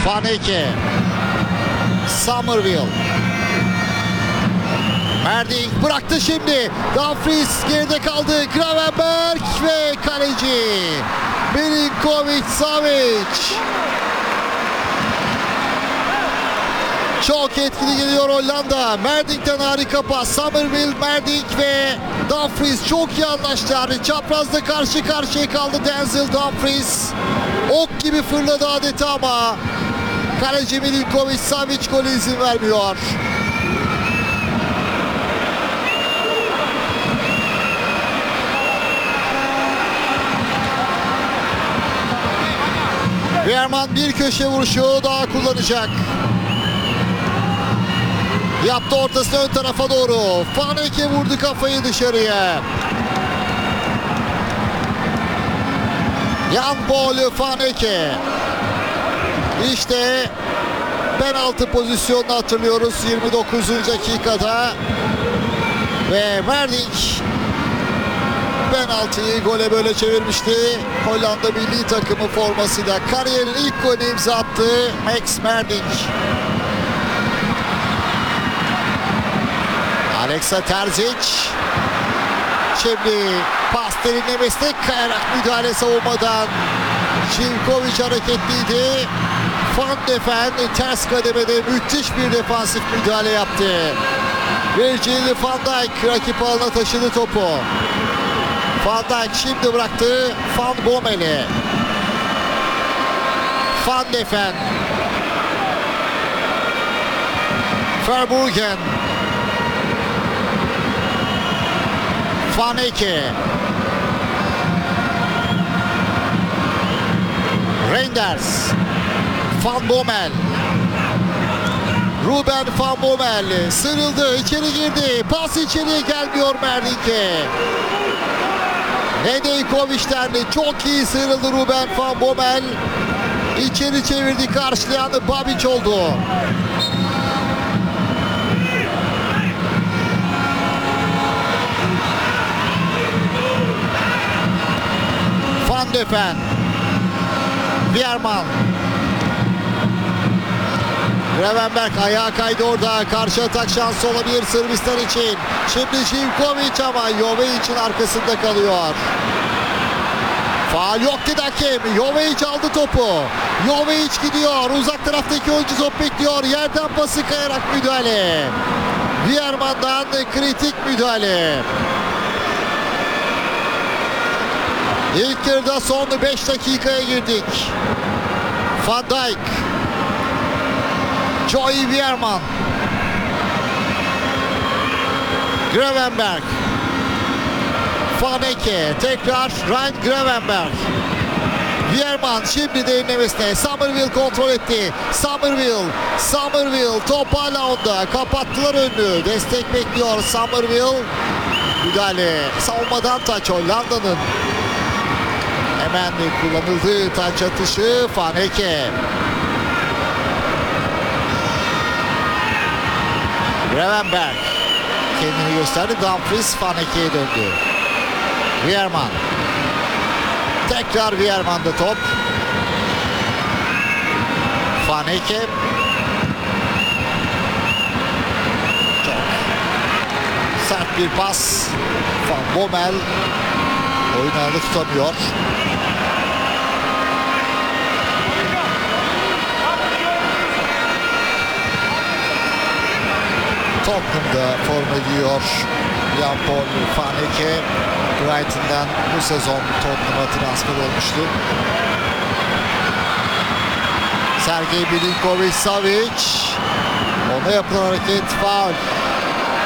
Vaneke. Somerville. Merdink bıraktı şimdi. Dumfries geride kaldı. Gravenberch ve kaleci Milinkovic-Savic. Çok etkili geliyor Hollanda. Merdink'ten harika pas. Somerville, Merdink ve Dumfries çok iyi anlaştılar. Çaprazda karşı karşıya kaldı Denzel Dumfries. Ok gibi fırladı adeta ama kaleci Milinkovic-Savic golü izin vermiyor. Wehrmann bir köşe vuruşu daha kullanacak. Yaptı ortasını ön tarafa doğru. Vaneke vurdu kafayı dışarıya. Jan Paul Vaneke. İşte penaltı pozisyonunu hatırlıyoruz 29. dakikada. Ve Merdink penaltıyı gole böyle çevirmişti. Hollanda milli takımı formasıyla kariyerin ilk golünü imza attı Max Merdink. Alexa Terzic. Şimdi pas derinlemesine kayarak müdahale savunmadan. Živković hareketliydi. Van de Ven ters kademede müthiş bir defansif müdahale yaptı. Virgil van Dijk rakip alana taşıdı topu. Van Dijk şimdi bıraktı Van Bommel'e. Van de Ven. Verbruggen. Vaneke. Reinders. Van Bommel. Ruben Van Bommel sıyrıldı, içeri girdi. Pas içeriye gelmiyor Merdink'e. Nedeljkovic'ten çok iyi sıyrıldı Ruben Van Bommel. İçeri çevirdi, karşılayan Babic oldu. Van de Ven. Wehrmann. Gravenberch ayağa kaydı orada. Karşı atak şansı olabilir Sırbistan için. Şimdi Živković ama Jovic'in arkasında kalıyor. Faul yok dedi hakem. Jovic aldı topu. Jovic gidiyor. Uzak taraftaki oyuncu top bekliyor. Yerden pası kayarak müdahale. Wehrmann'dan kritik müdahale. İlk yarıda son 5 dakikaya girdik. Van Dijk. Joey Wehrmann. Gravenberch. Vaneke. Tekrar Ryan Gravenberch. Wehrmann şimdi derinlemesine. Somerville kontrol etti. Somerville. Top hala onda. Kapattılar önünü. Destek bekliyor Somerville. Müdahale. Savunmadan taç Hollanda'nın. Hemen kullanıldı taç atışı Vaneke. Gravenberch kendini gösterdi. Dumfries Vaneke'ye döndü. Wehrmann. Tekrar Wehrmann'da top. Vaneke. Çok sert bir pas. Van Bommel oyun ağını tutamıyor. Tottenham'da forma giyiyor Jan Paul Vaneke. Brighton'dan bu sezon Tottenham'a transfer olmuştu. Sergej Milinkovic-Savic. Ona yapılan hareket faul.